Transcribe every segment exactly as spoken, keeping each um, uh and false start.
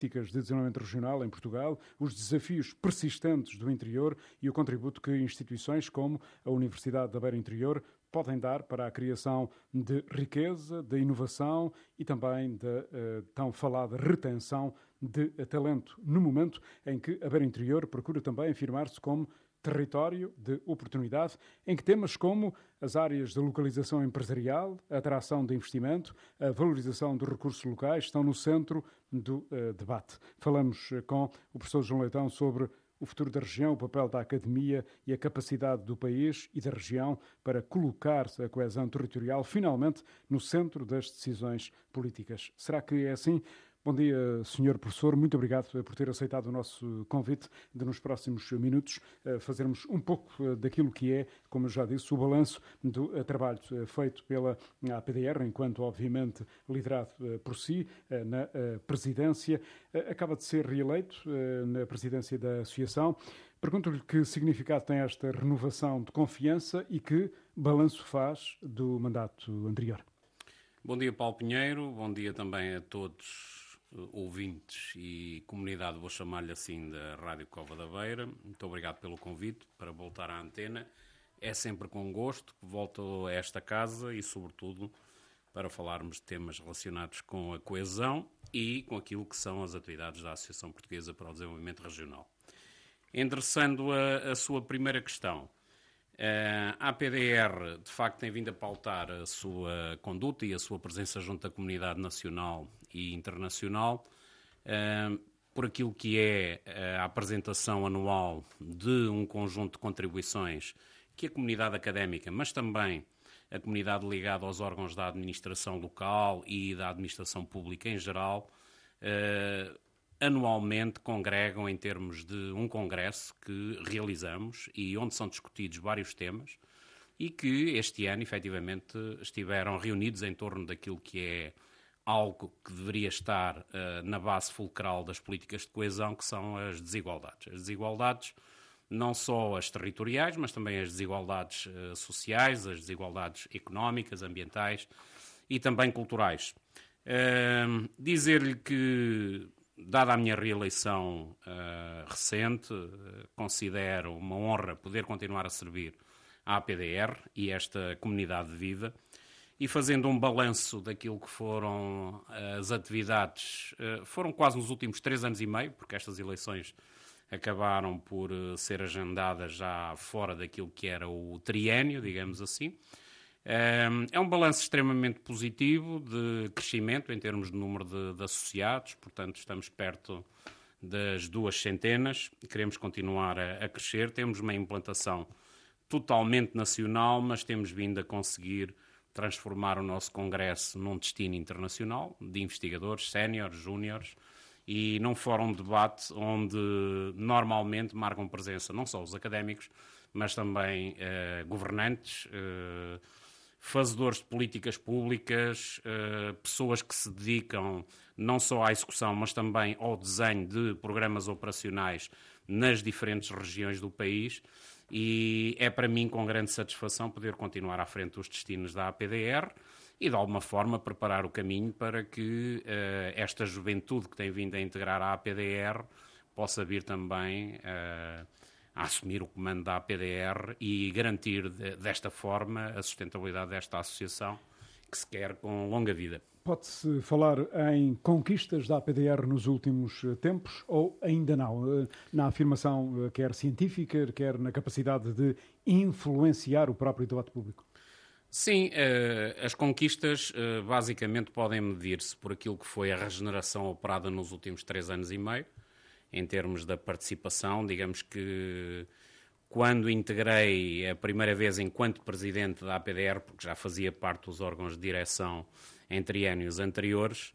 políticas de desenvolvimento regional em Portugal, os desafios persistentes do interior e o contributo que instituições como a Universidade da Beira Interior podem dar para a criação de riqueza, de inovação e também da uh, tão falada retenção de talento, no momento em que a Beira Interior procura também afirmar-se como território de oportunidade, em que temas como as áreas de localização empresarial, a atração de investimento, a valorização dos recursos locais estão no centro do uh, debate. Falamos com o professor João Leitão sobre o futuro da região, o papel da academia e a capacidade do país e da região para colocar a coesão territorial finalmente no centro das decisões políticas. Será que é assim? Bom dia, senhor professor. Muito obrigado por ter aceitado o nosso convite de, nos próximos minutos, fazermos um pouco daquilo que é, como eu já disse, o balanço do trabalho feito pela A P D R, enquanto, obviamente, liderado por si na presidência. Acaba de ser reeleito na presidência da associação. Pergunto-lhe que significado tem esta renovação de confiança e que balanço faz do mandato anterior. Bom dia, Paulo Pinheiro. Bom dia também a todos ouvintes e comunidade, vou chamar-lhe assim, da Rádio Cova da Beira. Muito obrigado pelo convite para voltar à antena. É sempre com gosto que volto a esta casa e, sobretudo, para falarmos de temas relacionados com a coesão e com aquilo que são as atividades da Associação Portuguesa para o Desenvolvimento Regional. Endereçando a, a sua primeira questão, a A P D R, de facto, tem vindo a pautar a sua conduta e a sua presença junto à comunidade nacional e internacional por aquilo que é a apresentação anual de um conjunto de contribuições que a comunidade académica, mas também a comunidade ligada aos órgãos da administração local e da administração pública em geral, anualmente congregam em termos de um congresso que realizamos e onde são discutidos vários temas e que este ano, efetivamente, estiveram reunidos em torno daquilo que é algo que deveria estar uh, na base fulcral das políticas de coesão, que são as desigualdades. As desigualdades, não só as territoriais, mas também as desigualdades uh, sociais, as desigualdades económicas, ambientais e também culturais. Uh, dizer-lhe que, dada a minha reeleição uh, recente, uh, considero uma honra poder continuar a servir à A P D R e esta comunidade de vida, e fazendo um balanço daquilo que foram as atividades, uh, foram quase nos últimos três anos e meio, porque estas eleições acabaram por uh, ser agendadas já fora daquilo que era o triênio, digamos assim. É um balanço extremamente positivo de crescimento em termos de número de, de associados, portanto estamos perto das duas centenas, queremos continuar a, a crescer, temos uma implantação totalmente nacional, mas temos vindo a conseguir transformar o nosso congresso num destino internacional de investigadores, séniores, júniores, e num fórum de debate onde normalmente marcam presença não só os académicos, mas também eh, governantes, eh, fazedores de políticas públicas, uh, pessoas que se dedicam não só à execução, mas também ao desenho de programas operacionais nas diferentes regiões do país, e é para mim com grande satisfação poder continuar à frente dos destinos da A P D R e, de alguma forma, preparar o caminho para que uh, esta juventude que tem vindo a integrar a A P D R possa vir também Uh, a assumir o comando da A P D R e garantir de, desta forma a sustentabilidade desta associação que se quer com longa vida. Pode-se falar em conquistas da A P D R nos últimos tempos ou ainda não? Na afirmação quer científica, quer na capacidade de influenciar o próprio debate público? Sim, as conquistas basicamente podem medir-se por aquilo que foi a regeneração operada nos últimos três anos e meio, em termos da participação. Digamos que quando integrei a primeira vez enquanto presidente da A P D R, porque já fazia parte dos órgãos de direção em triênios anteriores,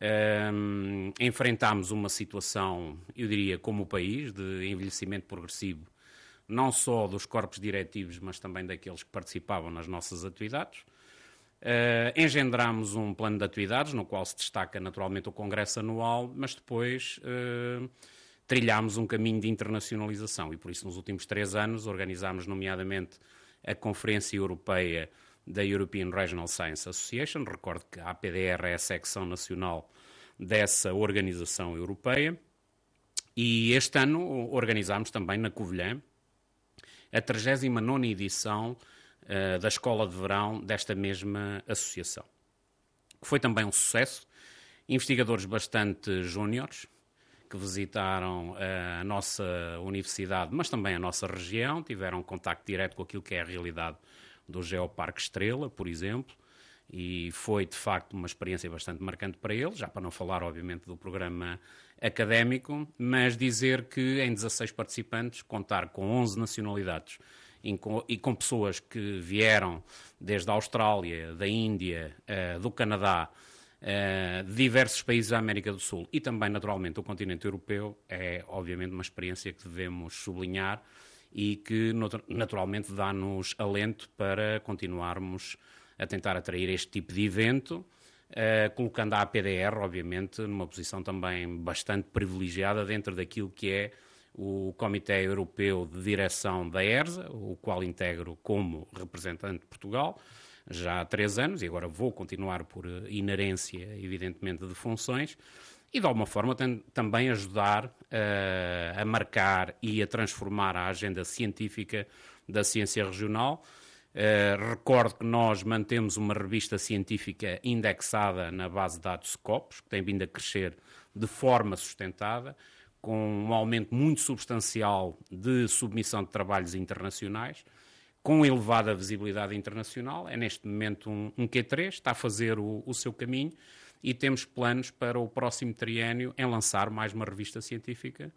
um, enfrentámos uma situação, eu diria, como o país, de envelhecimento progressivo, não só dos corpos diretivos, mas também daqueles que participavam nas nossas atividades. Uh, engendrámos um plano de atividades, no qual se destaca naturalmente o Congresso Anual, mas depois uh, trilhámos um caminho de internacionalização e por isso nos últimos três anos organizámos nomeadamente a Conferência Europeia da European Regional Science Association. Recordo que a A P D R é a secção nacional dessa organização europeia. E este ano organizámos também na Covilhã a trigésima nona edição uh, da Escola de Verão desta mesma associação, que foi também um sucesso. Investigadores bastante júniores que visitaram uh, a nossa universidade, mas também a nossa região, tiveram contacto direto com aquilo que é a realidade do Geoparque Estrela, por exemplo, e foi, de facto, uma experiência bastante marcante para eles, já para não falar, obviamente, do programa académico, mas dizer que em dezasseis participantes, contar com onze nacionalidades e com pessoas que vieram desde a Austrália, da Índia, do Canadá, de diversos países da América do Sul e também, naturalmente, do continente europeu, é, obviamente, uma experiência que devemos sublinhar e que, naturalmente, dá-nos alento para continuarmos a tentar atrair este tipo de evento, uh, colocando a APDR, obviamente, numa posição também bastante privilegiada dentro daquilo que é o Comitê Europeu de Direção da ERSA, o qual integro como representante de Portugal, já há três anos, e agora vou continuar por inerência, evidentemente, de funções, e de alguma forma tem, também ajudar uh, a marcar e a transformar a agenda científica da ciência regional. Uh, recordo que nós mantemos uma revista científica indexada na base de dados Scopus, que tem vindo a crescer de forma sustentada, com um aumento muito substancial de submissão de trabalhos internacionais, com elevada visibilidade internacional. É neste momento um, um Q três, está a fazer o, o seu caminho e temos planos para o próximo triênio em lançar mais uma revista científica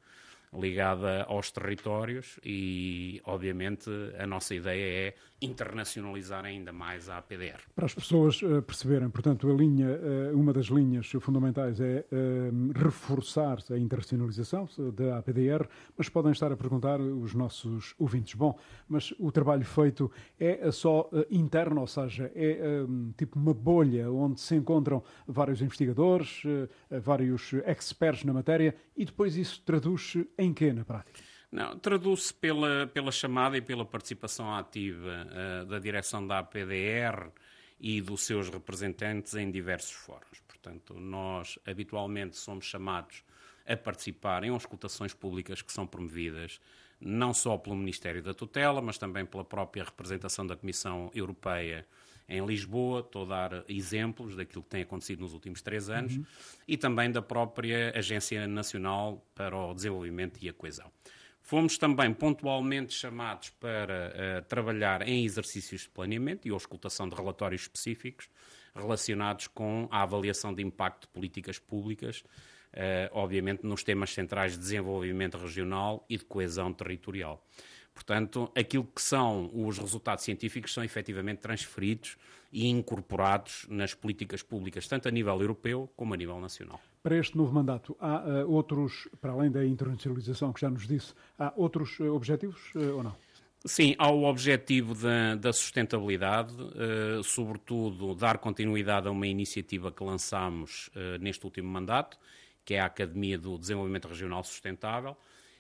ligada aos territórios e, obviamente, a nossa ideia é internacionalizar ainda mais a APDR. Para as pessoas uh, perceberem, portanto, a linha, uh, uma das linhas fundamentais é uh, reforçar a internacionalização da APDR, mas podem estar a perguntar os nossos ouvintes, bom, mas o trabalho feito é só uh, interno, ou seja, é um, tipo uma bolha onde se encontram vários investigadores, uh, vários experts na matéria e depois isso traduz-se em quê na prática? Não, traduz-se pela, pela chamada e pela participação ativa uh, da direção da A P D R e dos seus representantes em diversos fóruns. Portanto, nós habitualmente somos chamados a participar em auscultações públicas que são promovidas não só pelo Ministério da Tutela, mas também pela própria representação da Comissão Europeia em Lisboa. Estou a dar exemplos daquilo que tem acontecido nos últimos três anos, uhum. e também da própria Agência Nacional para o Desenvolvimento e a Coesão. Fomos também pontualmente chamados para uh, trabalhar em exercícios de planeamento e auscultação de relatórios específicos relacionados com a avaliação de impacto de políticas públicas, uh, obviamente nos temas centrais de desenvolvimento regional e de coesão territorial. Portanto, aquilo que são os resultados científicos são efetivamente transferidos e incorporados nas políticas públicas, tanto a nível europeu como a nível nacional. Para este novo mandato, há uh, outros, para além da internacionalização que já nos disse, há outros uh, objetivos uh, ou não? Sim, há o objetivo da, da sustentabilidade, uh, sobretudo dar continuidade a uma iniciativa que lançámos uh, neste último mandato, que é a Academia do Desenvolvimento Regional Sustentável.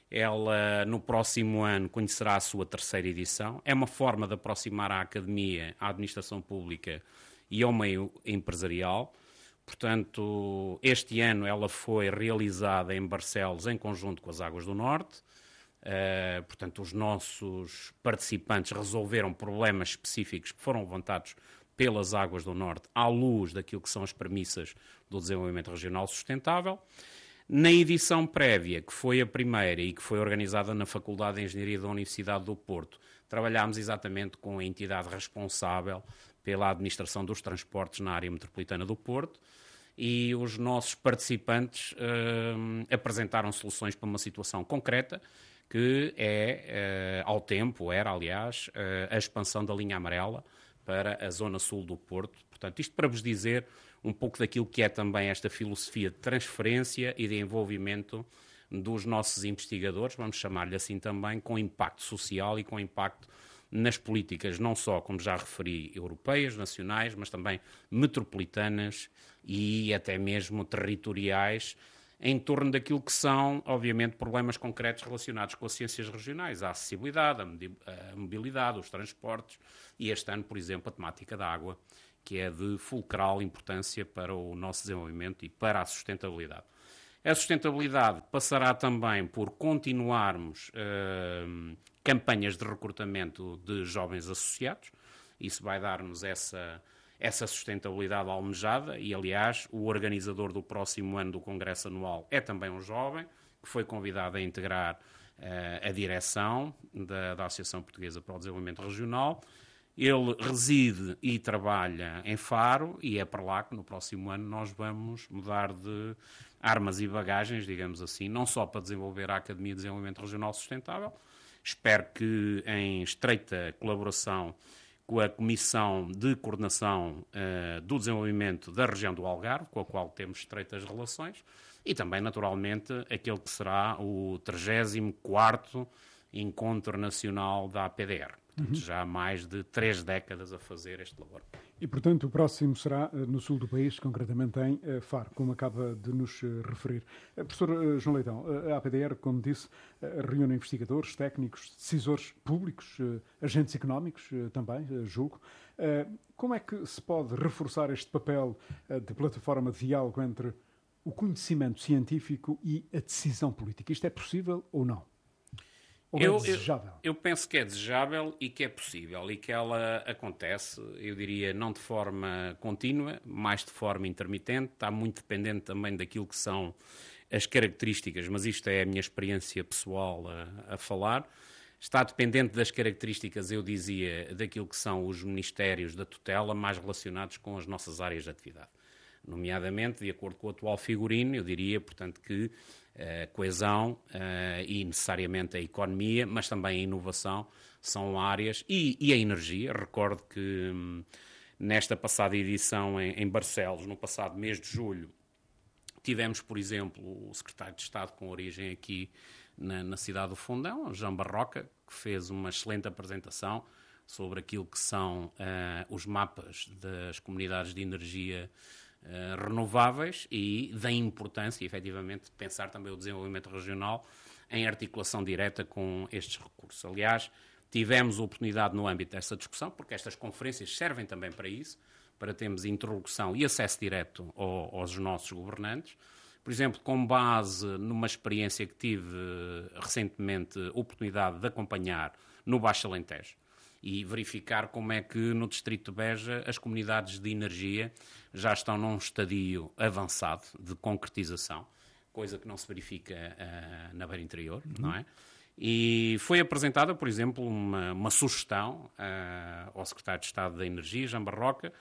Ela, no próximo ano, conhecerá a sua terceira edição. É uma forma de aproximar a Academia à administração pública e ao meio empresarial. Portanto, este ano ela foi realizada em Barcelos em conjunto com as Águas do Norte. Uh, portanto, os nossos participantes resolveram problemas específicos que foram levantados pelas Águas do Norte à luz daquilo que são as premissas do desenvolvimento regional sustentável. Na edição prévia, que foi a primeira e que foi organizada na Faculdade de Engenharia da Universidade do Porto, trabalhámos exatamente com a entidade responsável pela administração dos transportes na área metropolitana do Porto e os nossos participantes uh, apresentaram soluções para uma situação concreta que é, uh, ao tempo, era aliás, uh, a expansão da linha amarela para a zona sul do Porto. Portanto, isto para vos dizer um pouco daquilo que é também esta filosofia de transferência e de envolvimento dos nossos investigadores, vamos chamar-lhe assim também, com impacto social e com impacto nas políticas, não só, como já referi, europeias, nacionais, mas também metropolitanas e até mesmo territoriais, em torno daquilo que são, obviamente, problemas concretos relacionados com as ciências regionais, a acessibilidade, a mobilidade, os transportes e este ano, por exemplo, a temática da água, que é de fulcral importância para o nosso desenvolvimento e para a sustentabilidade. A sustentabilidade passará também por continuarmos uh, campanhas de recrutamento de jovens associados. Isso vai dar-nos essa, essa sustentabilidade almejada e, aliás, o organizador do próximo ano do Congresso Anual é também um jovem que foi convidado a integrar uh, a direção da, da Associação Portuguesa para o Desenvolvimento Regional. Ele reside e trabalha em Faro e é para lá que no próximo ano nós vamos mudar de armas e bagagens, digamos assim, não só para desenvolver a Academia de Desenvolvimento Regional Sustentável. Espero que em estreita colaboração com a Comissão de Coordenação uh, do Desenvolvimento da região do Algarve, com a qual temos estreitas relações, e também, naturalmente, aquele que será o trigésimo quarto Encontro Nacional da A P D R. Portanto, uhum. já há mais de três décadas a fazer este labor. E, portanto, o próximo será no sul do país, concretamente em Faro, como acaba de nos referir. Professor João Leitão, a A P D R, como disse, reúne investigadores, técnicos, decisores públicos, agentes económicos também, julgo. Como é que se pode reforçar este papel de plataforma de diálogo entre o conhecimento científico e a decisão política? Isto é possível ou não? Ou eu, é desejável? Eu, eu penso que é desejável e que é possível e que ela acontece, eu diria, não de forma contínua, mais de forma intermitente, está muito dependente também daquilo que são as características, mas isto é a minha experiência pessoal a, a falar, está dependente das características, eu dizia, daquilo que são os ministérios da tutela mais relacionados com as nossas áreas de atividade. Nomeadamente, de acordo com o atual figurino, eu diria, portanto, que a coesão uh, e necessariamente a economia, mas também a inovação são áreas, e, e a energia. Recordo que hum, nesta passada edição em, em Barcelos, no passado mês de julho, tivemos, por exemplo, o secretário de Estado com origem aqui na, na cidade do Fundão, João Barroca, que fez uma excelente apresentação sobre aquilo que são uh, os mapas das comunidades de energia Uh, renováveis e da importância, efetivamente, de pensar também o desenvolvimento regional em articulação direta com estes recursos. Aliás, tivemos a oportunidade no âmbito dessa discussão, porque estas conferências servem também para isso, para termos interlocução e acesso direto ao, aos nossos governantes. Por exemplo, com base numa experiência que tive uh, recentemente a oportunidade de acompanhar no Baixo Alentejo, e verificar como é que no Distrito de Beja as comunidades de energia já estão num estadio avançado de concretização, coisa que não se verifica uh, na beira interior, uhum. não é? E foi apresentada, por exemplo, uma, uma sugestão uh, ao Secretário de Estado da Energia, João Barroca,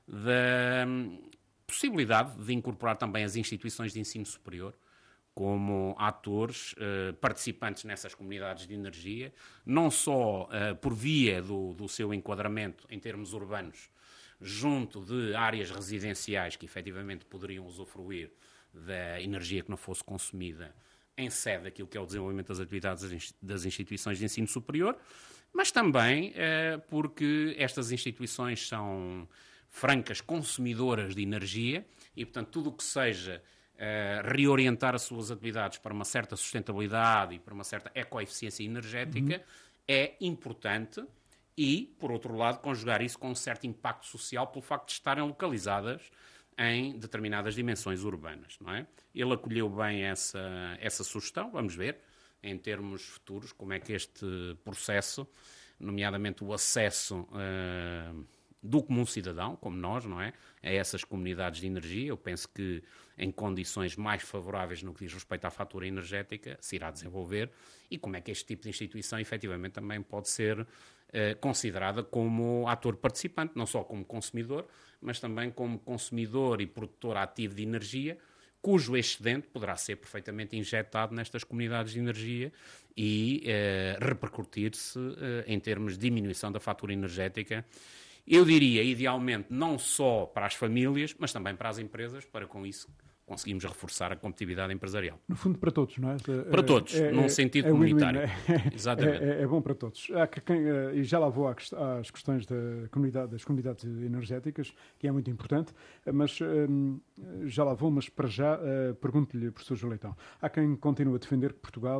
da um, possibilidade de incorporar também as instituições de ensino superior como atores uh, participantes nessas comunidades de energia, não só uh, por via do, do seu enquadramento em termos urbanos, junto de áreas residenciais que efetivamente poderiam usufruir da energia que não fosse consumida em sede daquilo que é o desenvolvimento das atividades das instituições de ensino superior, mas também uh, porque estas instituições são francas consumidoras de energia e, portanto, tudo o que seja Uh, reorientar as suas atividades para uma certa sustentabilidade e para uma certa ecoeficiência energética uhum. é importante e, por outro lado, conjugar isso com um certo impacto social pelo facto de estarem localizadas em determinadas dimensões urbanas, não é? Ele acolheu bem essa, essa sugestão, vamos ver, em termos futuros, como é que este processo, nomeadamente o acesso uh, do comum cidadão, como nós, não é? A essas comunidades de energia, eu penso que em condições mais favoráveis no que diz respeito à fatura energética, se irá desenvolver e como é que este tipo de instituição efetivamente também pode ser eh, considerada como ator participante, não só como consumidor, mas também como consumidor e produtor ativo de energia, cujo excedente poderá ser perfeitamente injetado nestas comunidades de energia e eh, repercutir-se eh, em termos de diminuição da fatura energética. Eu diria, idealmente, não só para as famílias, mas também para as empresas, para com isso conseguimos reforçar a competitividade empresarial. No fundo, para todos, não é? Para todos, é, num é, sentido é comunitário. É, Exatamente. É, é bom para todos. Há quem, e já lá vou às questões da comunidade, das comunidades energéticas, que é muito importante, mas já lá vou, mas para já pergunto-lhe, professor João Leitão, há quem continue a defender que Portugal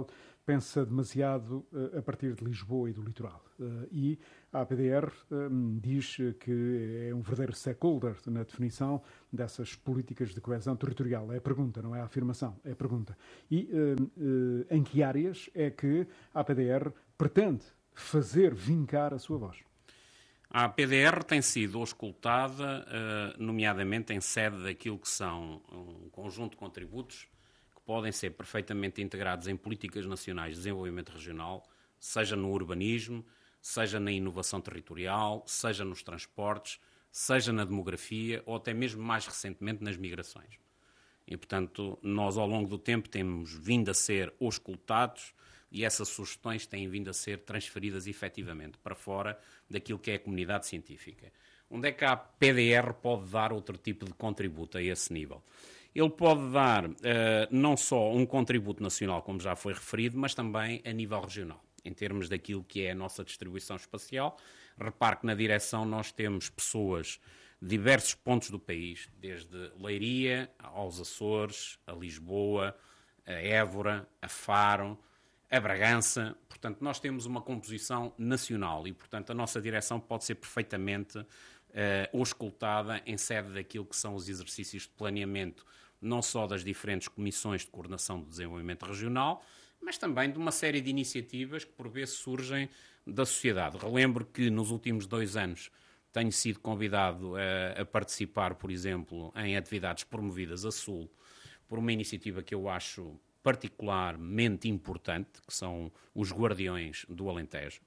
pensa demasiado a partir de Lisboa e do litoral. E a A P D R diz que é um verdadeiro stakeholder na definição dessas políticas de coesão territorial. É a pergunta, não é a afirmação, é a pergunta. E em que áreas é que a A P D R pretende fazer vincar a sua voz? A A P D R tem sido auscultada, nomeadamente em sede daquilo que são um conjunto de contributos que podem ser perfeitamente integrados em políticas nacionais de desenvolvimento regional, seja no urbanismo, seja na inovação territorial, seja nos transportes, seja na demografia ou até mesmo mais recentemente nas migrações. E, portanto, nós ao longo do tempo temos vindo a ser auscultados e essas sugestões têm vindo a ser transferidas efetivamente para fora daquilo que é a comunidade científica. Onde é que a P D R pode dar outro tipo de contributo a esse nível? Ele pode dar uh, não só um contributo nacional, como já foi referido, mas também a nível regional, em termos daquilo que é a nossa distribuição espacial. Repare que na direção nós temos pessoas de diversos pontos do país, desde Leiria aos Açores, a Lisboa, a Évora, a Faro, a Bragança. Portanto, nós temos uma composição nacional e, portanto, a nossa direção pode ser perfeitamente uh, auscultada em sede daquilo que são os exercícios de planeamento, não só das diferentes comissões de coordenação do desenvolvimento regional, mas também de uma série de iniciativas que, por vezes, surgem da sociedade. Relembro que, nos últimos dois anos, tenho sido convidado a, a participar, por exemplo, em atividades promovidas a Sul, por uma iniciativa que eu acho particularmente importante, que são os Guardiões do Alentejo,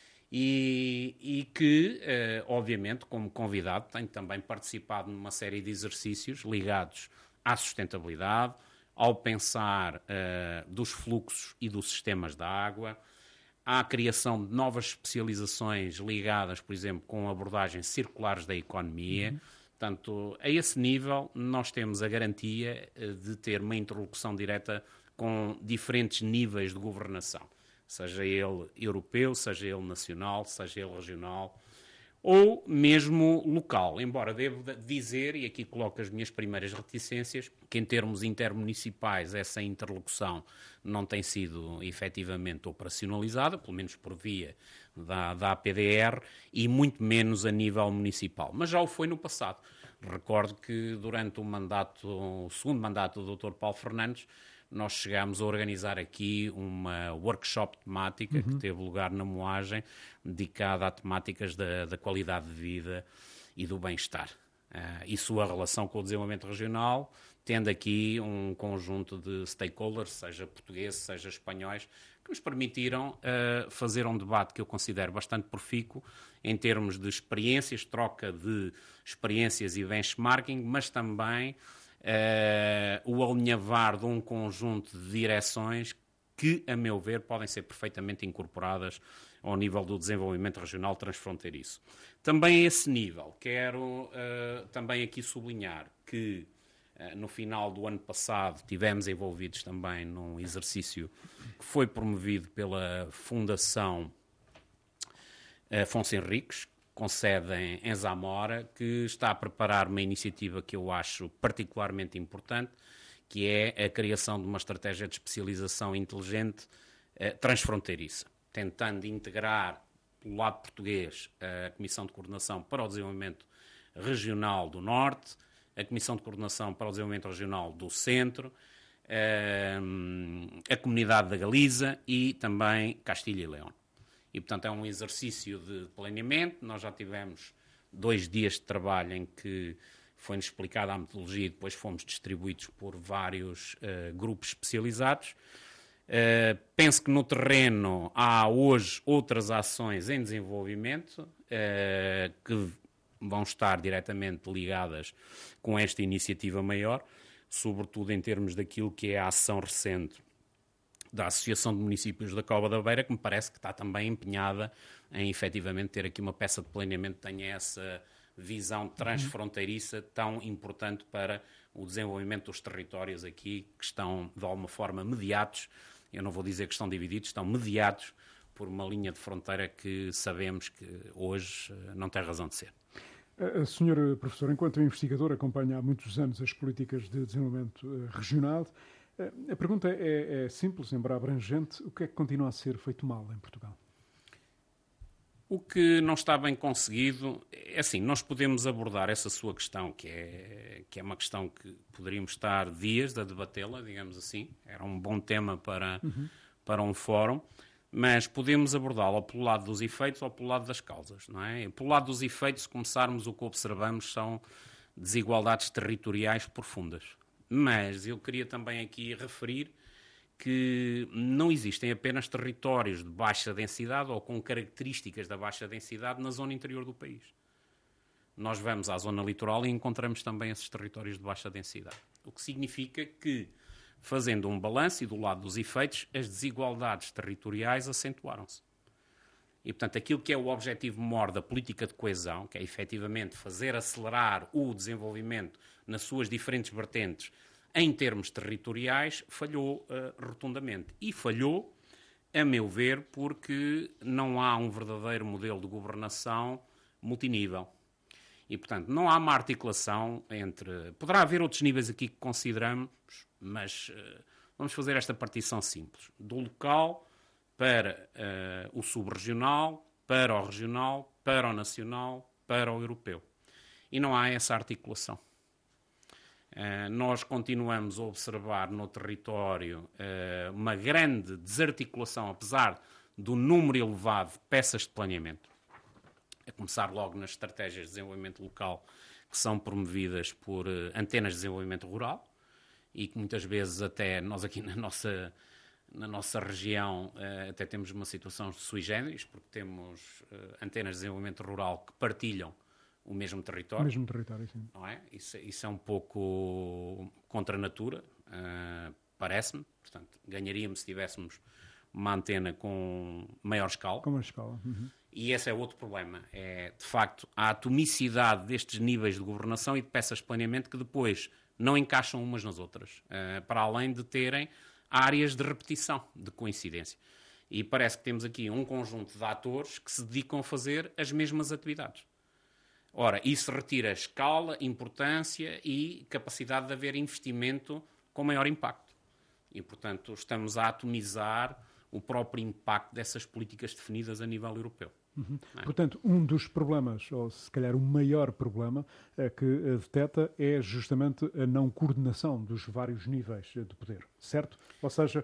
e, e que, eh, obviamente, como convidado, tenho também participado numa série de exercícios ligados à sustentabilidade, ao pensar uh, dos fluxos e dos sistemas da água, à criação de novas especializações ligadas, por exemplo, com abordagens circulares da economia. Uhum. Portanto, a esse nível, nós temos a garantia de ter uma interlocução direta com diferentes níveis de governação, seja ele europeu, seja ele nacional, seja ele regional, ou mesmo local, embora devo dizer, e aqui coloco as minhas primeiras reticências, que em termos intermunicipais essa interlocução não tem sido efetivamente operacionalizada, pelo menos por via da, da A P D R, e muito menos a nível municipal. Mas já o foi no passado. Recordo que durante o mandato, o segundo mandato do doutor Paulo Fernandes, nós chegámos a organizar aqui uma workshop temática uhum. que teve lugar na Moagem, dedicada a temáticas da, da qualidade de vida e do bem-estar. Uh, e sua relação com o desenvolvimento regional, tendo aqui um conjunto de stakeholders, seja portugueses, seja espanhóis, que nos permitiram uh, fazer um debate que eu considero bastante profícuo em termos de experiências, troca de experiências e benchmarking, mas também Uh, o alinhavar de um conjunto de direções que, a meu ver, podem ser perfeitamente incorporadas ao nível do desenvolvimento regional transfronteiriço. Também a esse nível, quero uh, também aqui sublinhar que uh, no final do ano passado tivemos envolvidos também num exercício que foi promovido pela Fundação uh, Afonso Henriques, com sede em Zamora, que está a preparar uma iniciativa que eu acho particularmente importante, que é a criação de uma estratégia de especialização inteligente eh, transfronteiriça, tentando integrar, pelo lado português, a Comissão de Coordenação para o Desenvolvimento Regional do Norte, a Comissão de Coordenação para o Desenvolvimento Regional do Centro, eh, a Comunidade da Galiza e também Castilha e León. E, portanto, é um exercício de planeamento. Nós já tivemos dois dias de trabalho em que foi-nos explicada a metodologia e depois fomos distribuídos por vários uh, grupos especializados. Uh, penso que no terreno há hoje outras ações em desenvolvimento uh, que vão estar diretamente ligadas com esta iniciativa maior, sobretudo em termos daquilo que é a ação recente da Associação de Municípios da Cova da Beira, que me parece que está também empenhada em efetivamente ter aqui uma peça de planeamento que tenha essa visão transfronteiriça tão importante para o desenvolvimento dos territórios aqui, que estão de alguma forma mediados, eu não vou dizer que estão divididos, estão mediados por uma linha de fronteira que sabemos que hoje não tem razão de ser. A senhora professora, enquanto investigador, acompanha há muitos anos as políticas de desenvolvimento regional. A pergunta é, é simples, embora abrangente. O que é que continua a ser feito mal em Portugal? O que não está bem conseguido é assim, nós podemos abordar essa sua questão, que é, que é uma questão que poderíamos estar dias a debatê-la, digamos assim. Era um bom tema para, uhum. para um fórum, mas podemos abordá-la pelo lado dos efeitos ou pelo lado das causas, não é? E pelo lado dos efeitos, se começarmos, o que observamos são desigualdades territoriais profundas. Mas eu queria também aqui referir que não existem apenas territórios de baixa densidade ou com características da baixa densidade na zona interior do país. Nós vamos à zona litoral e encontramos também esses territórios de baixa densidade. O que significa que, fazendo um balanço e do lado dos efeitos, as desigualdades territoriais acentuaram-se. E, portanto, aquilo que é o objetivo maior da política de coesão, que é efetivamente fazer acelerar o desenvolvimento nas suas diferentes vertentes, em termos territoriais, falhou uh, rotundamente. E falhou, a meu ver, porque não há um verdadeiro modelo de governação multinível. E, portanto, não há uma articulação entre... Poderá haver outros níveis aqui que consideramos, mas uh, vamos fazer esta partição simples. Do local para uh, o subregional, para o regional, para o nacional, para o europeu. E não há essa articulação. Uh, nós continuamos a observar no território uh, uma grande desarticulação, apesar do número elevado de peças de planeamento, a começar logo nas estratégias de desenvolvimento local que são promovidas por uh, antenas de desenvolvimento rural e que muitas vezes até nós aqui na nossa, na nossa região uh, até temos uma situação sui generis, porque temos uh, antenas de desenvolvimento rural que partilham o mesmo território. O mesmo território, sim. Não é? Isso, isso é um pouco contra a natura, uh, parece-me. Portanto, ganharíamos se tivéssemos uma antena com maior escala. Com maior escala. Uhum. E esse é outro problema. É, de facto, a atomicidade destes níveis de governação e de peças de planeamento que depois não encaixam umas nas outras, uh, para além de terem áreas de repetição, de coincidência. E parece que temos aqui um conjunto de atores que se dedicam a fazer as mesmas atividades. Ora, isso retira escala, importância e capacidade de haver investimento com maior impacto. E, portanto, estamos a atomizar o próprio impacto dessas políticas definidas a nível europeu. Uhum. É? Portanto, um dos problemas, ou se calhar o maior problema é que detecta é justamente a não coordenação dos vários níveis de poder, certo? Ou seja,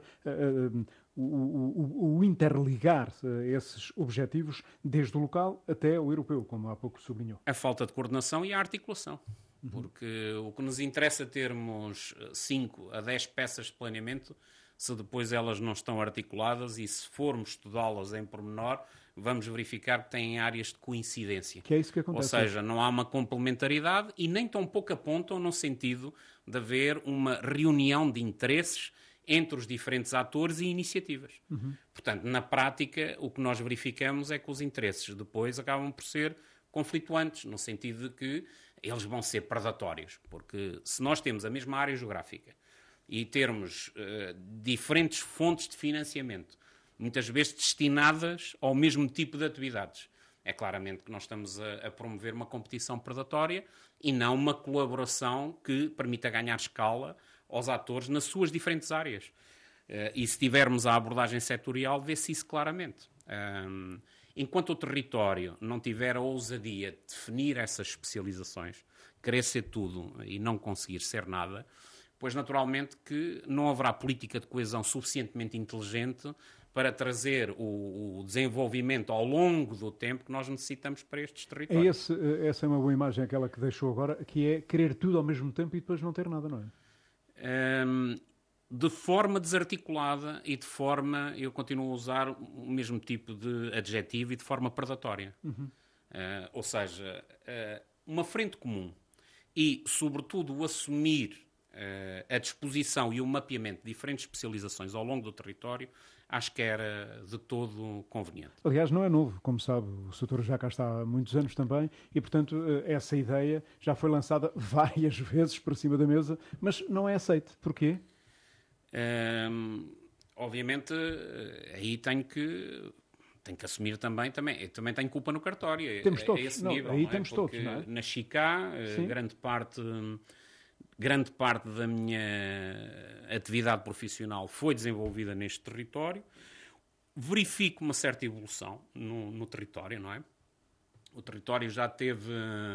o, o, o interligar esses objetivos desde o local até o europeu, como há pouco sublinhou. A falta de coordenação e a articulação. Uhum. Porque o que nos interessa termos cinco a dez peças de planeamento, se depois elas não estão articuladas e se formos estudá-las em pormenor, vamos verificar que têm áreas de coincidência. Que é isso que acontece. Ou seja, não há uma complementaridade e nem tão pouco apontam no sentido de haver uma reunião de interesses entre os diferentes atores e iniciativas. Uhum. Portanto, na prática, o que nós verificamos é que os interesses depois acabam por ser conflituantes, no sentido de que eles vão ser predatórios. Porque se nós temos a mesma área geográfica e termos uh, diferentes fontes de financiamento, muitas vezes destinadas ao mesmo tipo de atividades, é claramente que nós estamos a, a promover uma competição predatória e não uma colaboração que permita ganhar escala aos atores nas suas diferentes áreas. Uh, e se tivermos a abordagem setorial, vê-se isso claramente. Um, enquanto o território não tiver a ousadia de definir essas especializações, querer ser tudo e não conseguir ser nada, pois naturalmente que não haverá política de coesão suficientemente inteligente para trazer o, o desenvolvimento ao longo do tempo que nós necessitamos para estes territórios. É esse, essa é uma boa imagem, aquela que deixou agora, que é querer tudo ao mesmo tempo e depois não ter nada, não é? Um, de forma desarticulada e de forma, eu continuo a usar o mesmo tipo de adjetivo e de forma predatória. Uhum. Uh, ou seja, uh, uma frente comum e, sobretudo, o assumir uh, a disposição e o mapeamento de diferentes especializações ao longo do território, acho que era de todo conveniente. Aliás, não é novo, como sabe, o setor já cá está há muitos anos também e, portanto, essa ideia já foi lançada várias vezes por cima da mesa, mas não é aceite. Porquê? Um, obviamente, aí tenho que, tenho que assumir também, também, eu também tenho culpa no cartório. Temos é, todos. é esse não, nível, aí não é? temos Porque todos, não é? Na Chicá, Sim. grande parte grande parte da minha atividade profissional foi desenvolvida neste território. Verifico uma certa evolução no, no território, não é? O território já teve...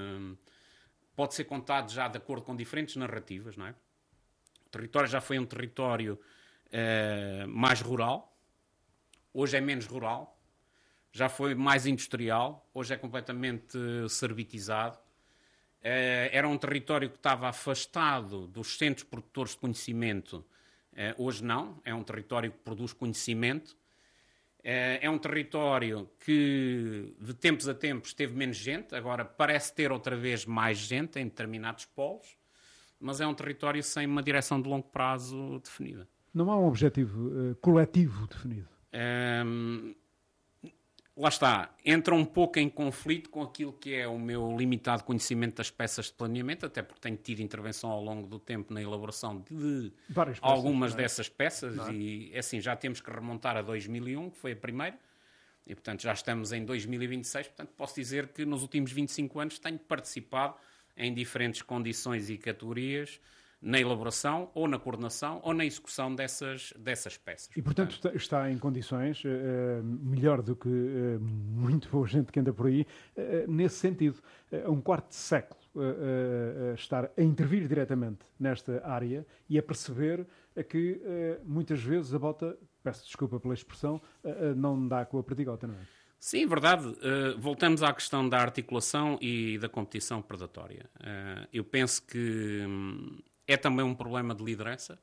Pode ser contado já de acordo com diferentes narrativas, não é? O território já foi um território uh, mais rural, hoje é menos rural, já foi mais industrial, hoje é completamente servitizado. Uh, era um território que estava afastado dos centros produtores de conhecimento. Uh, hoje não, é um território que produz conhecimento. Uh, é um território que de tempos a tempos teve menos gente, agora parece ter outra vez mais gente em determinados polos, mas é um território sem uma direção de longo prazo definida. Não há um objetivo uh, coletivo definido? Um, Lá está, entra um pouco em conflito com aquilo que é o meu limitado conhecimento das peças de planeamento, até porque tenho tido intervenção ao longo do tempo na elaboração de peças, algumas é? dessas peças, é? e assim, já temos que remontar a dois mil e um, que foi a primeira, e portanto já estamos em dois mil e vinte e seis, portanto posso dizer que nos últimos vinte e cinco anos tenho participado em diferentes condições e categorias na elaboração, ou na coordenação, ou na execução dessas, dessas peças. E, portanto, portanto está em condições, uh, melhor do que uh, muito boa gente que anda por aí, uh, nesse sentido. Uh, um quarto de século uh, uh, estar a intervir diretamente nesta área e a perceber que, uh, muitas vezes, a bota, peço desculpa pela expressão, uh, uh, não dá com a perdigota, não é? Sim, verdade. Uh, voltamos à questão da articulação e da competição predatória. Uh, eu penso que... Hum, é também um problema de liderança,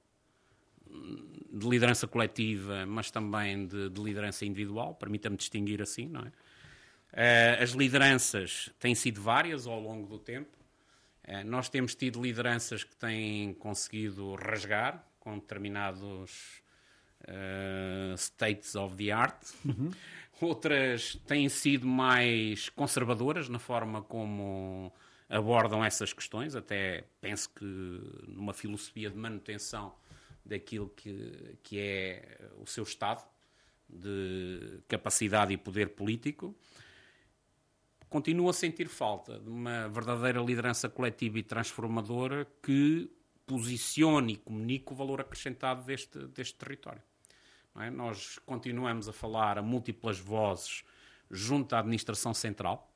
de liderança coletiva, mas também de, de liderança individual, permita-me distinguir assim, não é? Uh, as lideranças têm sido várias ao longo do tempo. Uh, nós temos tido lideranças que têm conseguido rasgar com determinados uh, states of the art. Uhum. Outras têm sido mais conservadoras na forma como abordam essas questões, até penso que numa filosofia de manutenção daquilo que, que é o seu estado de capacidade e poder político. Continuo a sentir falta de uma verdadeira liderança coletiva e transformadora que posicione e comunique o valor acrescentado deste, deste território. Não é? Nós continuamos a falar a múltiplas vozes junto à administração central.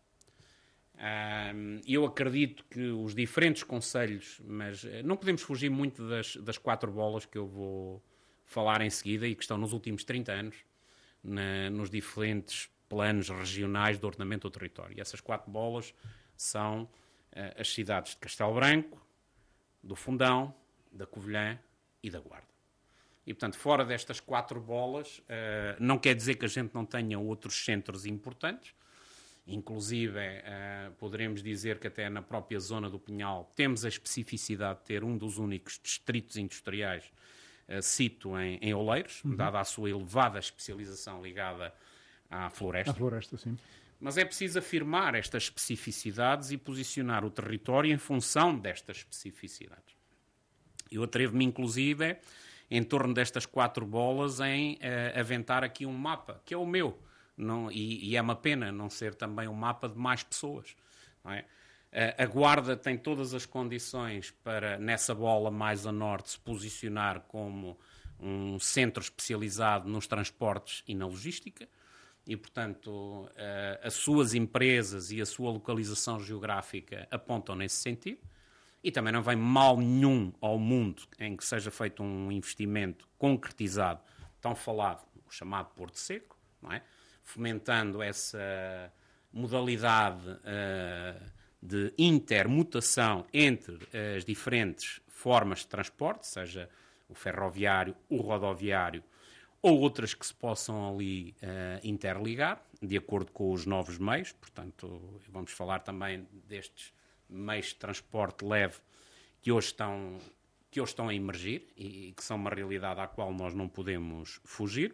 Um, eu acredito que os diferentes conselhos, mas não podemos fugir muito das, das quatro bolas que eu vou falar em seguida e que estão nos últimos trinta anos na, nos diferentes planos regionais de ordenamento do território. E essas quatro bolas são uh, as cidades de Castelo Branco, do Fundão, da Covilhã e da Guarda. E, portanto, fora destas quatro bolas, uh, não quer dizer que a gente não tenha outros centros importantes. Inclusive, uh, poderemos dizer que até na própria zona do Pinhal temos a especificidade de ter um dos únicos distritos industriais uh, sito em, em Oleiros, uhum. dada a sua elevada especialização ligada à floresta. À floresta, sim. Mas é preciso afirmar estas especificidades e posicionar o território em função destas especificidades. Eu atrevo-me, inclusive, em torno destas quatro bolas, em uh, aventar aqui um mapa, que é o meu. Não, e, e é uma pena não ser também um mapa de mais pessoas. Não é? A Guarda tem todas as condições para, nessa bola mais a norte, se posicionar como um centro especializado nos transportes e na logística e, portanto, as suas empresas e a sua localização geográfica apontam nesse sentido. E também não vem mal nenhum ao mundo em que seja feito um investimento concretizado, tão falado, o chamado Porto Seco, não é? Fomentando essa modalidade uh, de intermutação entre as diferentes formas de transporte, seja o ferroviário, o rodoviário ou outras que se possam ali uh, interligar, de acordo com os novos meios. Portanto, vamos falar também destes meios de transporte leve que hoje estão, que hoje estão a emergir e, e que são uma realidade à qual nós não podemos fugir.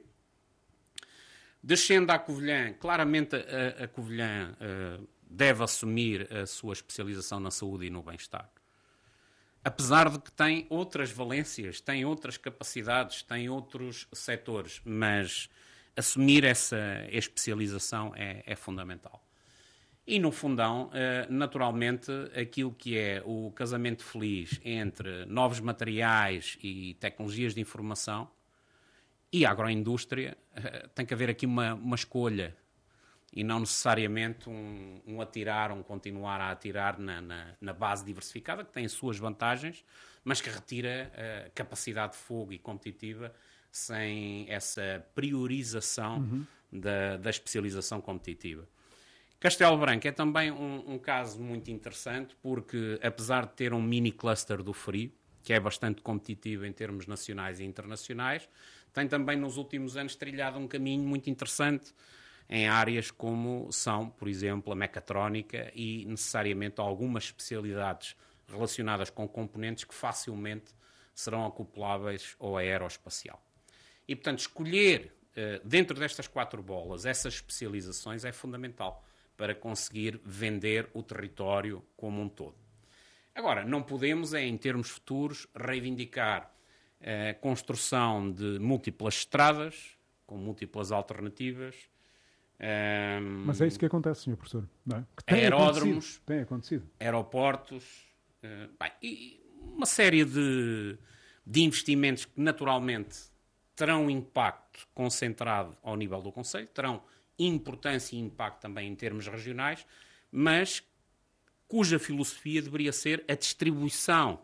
Descendo à Covilhã, claramente a, a Covilhã uh, deve assumir a sua especialização na saúde e no bem-estar. Apesar de que tem outras valências, tem outras capacidades, tem outros setores, mas assumir essa especialização é, é fundamental. E, no fundão, naturalmente, aquilo que é o casamento feliz entre novos materiais e tecnologias de informação e a agroindústria, tem que haver aqui uma, uma escolha e não necessariamente um, um atirar, um continuar a atirar na, na, na base diversificada, que tem as suas vantagens, mas que retira a capacidade de fogo e competitiva sem essa priorização uhum. da, da especialização competitiva. Castelo Branco é também um, um caso muito interessante porque, apesar de ter um mini cluster do frio, que é bastante competitivo em termos nacionais e internacionais, tem também nos últimos anos trilhado um caminho muito interessante em áreas como são, por exemplo, a mecatrónica e necessariamente algumas especialidades relacionadas com componentes que facilmente serão acopláveis ao aeroespacial. E, portanto, escolher dentro destas quatro bolas essas especializações é fundamental para conseguir vender o território como um todo. Agora, não podemos, é, em termos futuros, reivindicar a construção de múltiplas estradas, com múltiplas alternativas. Um, Mas é isso que acontece, senhor Professor. Não é? Que tem aeródromos, acontecido. Tem acontecido. Aeroportos, uh, bem, e uma série de, de investimentos que, naturalmente, terão impacto concentrado ao nível do Conselho, terão importância e impacto também em termos regionais, mas cuja filosofia deveria ser a distribuição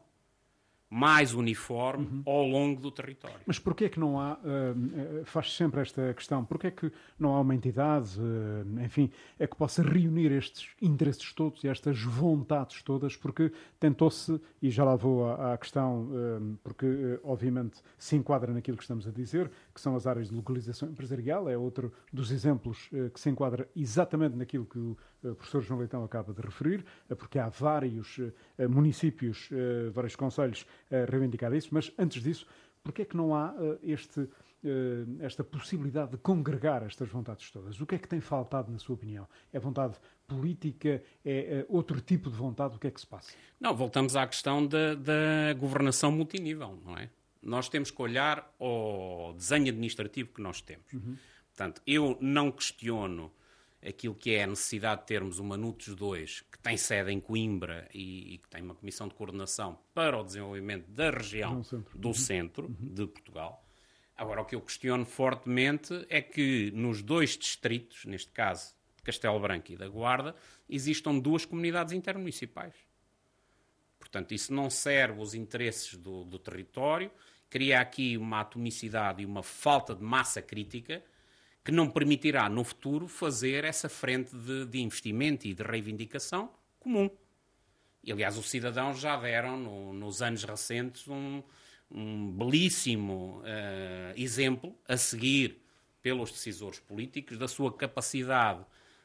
mais uniforme uhum. ao longo do território. Mas porquê é que não há, uh, faz sempre esta questão, porquê é que não há uma entidade, uh, enfim, é que possa reunir estes interesses todos e estas vontades todas, porque tentou-se, e já lá vou à, à questão, uh, porque uh, obviamente se enquadra naquilo que estamos a dizer, que são as áreas de localização empresarial, é outro dos exemplos uh, que se enquadra exatamente naquilo que o uh, professor João Leitão acaba de referir, uh, porque há vários uh, municípios, uh, vários concelhos a reivindicar isso, mas antes disso, porquê é que não há uh, este, uh, esta possibilidade de congregar estas vontades todas? O que é que tem faltado, na sua opinião? É vontade política? É uh, outro tipo de vontade? O que é que se passa? Não, voltamos à questão da, da governação multinível, não é? Nós temos que olhar ao desenho administrativo que nós temos. Uhum. Portanto, eu não questiono aquilo que é a necessidade de termos uma NUTES dois, que tem sede em Coimbra e, e que tem uma comissão de coordenação para o desenvolvimento da região centro. do uhum. centro uhum. de Portugal. Agora, o que eu questiono fortemente é que nos dois distritos, neste caso de Castelo Branco e da Guarda, existam duas comunidades intermunicipais. Portanto, isso não serve os interesses do, do território, cria aqui uma atomicidade e uma falta de massa crítica que não permitirá, no futuro, fazer essa frente de, de investimento e de reivindicação comum. E, aliás, os cidadãos já deram, no, nos anos recentes, um, um belíssimo uh, exemplo a seguir pelos decisores políticos da sua capacidade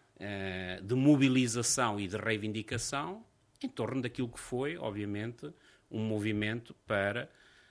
uh, de mobilização e de reivindicação em torno daquilo que foi, obviamente, um movimento para